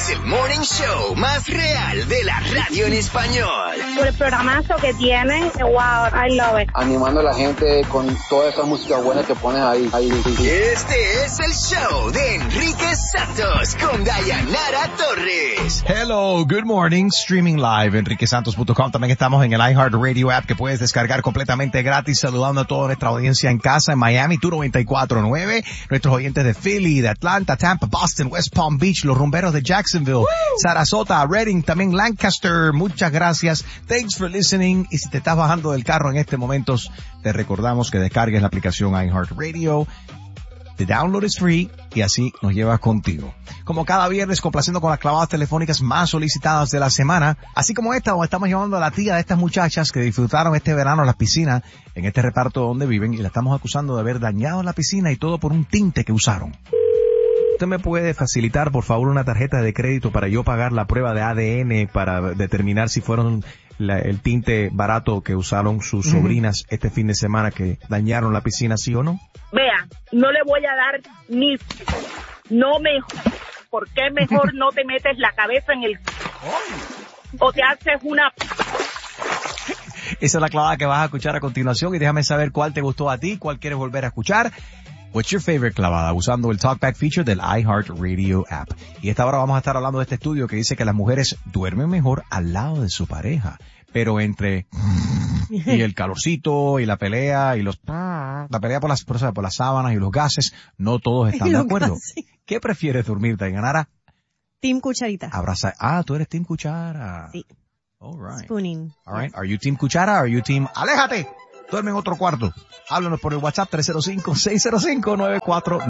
el morning show más real de la radio en español. Por el programazo que tienen, wow, I love it. Animando a la gente con toda esa música buena que pones ahí. Este es el show de Enrique Santos con Dayanara Torres. Hello, good morning, streaming live, enriquesantos.com. También estamos en el iHeartRadio app que puedes descargar completamente gratis, saludando a toda nuestra audiencia en casa, en Miami, tu 94.9, nuestros oyentes de Philly, de Atlanta, Tampa, Boston, West Palm Beach, los rumberos de Jacksonville, Sarasota, Redding, también Lancaster. Muchas gracias. Thanks for listening. Y si te estás bajando del carro en este momento, te recordamos que descargues la aplicación iHeartRadio. The download is free y así nos llevas contigo. Como cada viernes, complaciendo con las clavadas telefónicas más solicitadas de la semana, así como esta, donde estamos llevando a la tía de estas muchachas que disfrutaron este verano en las piscinas, en este reparto donde viven, y la estamos acusando de haber dañado la piscina y todo por un tinte que usaron. ¿Usted me puede facilitar, por favor, una tarjeta de crédito para yo pagar la prueba de ADN para determinar si fueron el tinte barato que usaron sus sobrinas este fin de semana que dañaron la piscina, sí o no? Vea, no le voy a dar ni... No me... ¿Por qué mejor no te metes la cabeza en el... o te haces una... Esa es la clavada que vas a escuchar a continuación y déjame saber cuál te gustó a ti, cuál quieres volver a escuchar. What's your favorite clavada? Usando el Talkback feature del iHeartRadio app. Y esta hora vamos a estar hablando de este estudio que dice que las mujeres duermen mejor al lado de su pareja. Pero entre y el calorcito y la pelea y la pelea por las sábanas y los gases, no todos están de acuerdo. ¿Qué prefieres dormir, Dayanara? Team Cucharita. Tú eres Team Cuchara. Sí. All right. Spooning. All right. Are you Team Cuchara? Are you Team Aléjate? Duerme en otro cuarto. Háblanos por el WhatsApp 305-605-9494.